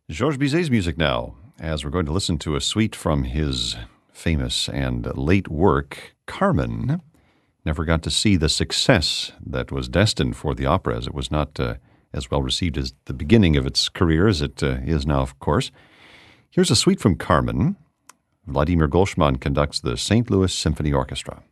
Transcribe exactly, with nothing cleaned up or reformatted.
Georges Bizet's music now, as we're going to listen to a suite from his famous and late work, Carmen. Never got to see the success that was destined for the opera, as it was not uh, as well received as the beginning of its career as it uh, is now, of course. Here's a suite from Carmen. Vladimir Golshman conducts the Saint Louis Symphony Orchestra.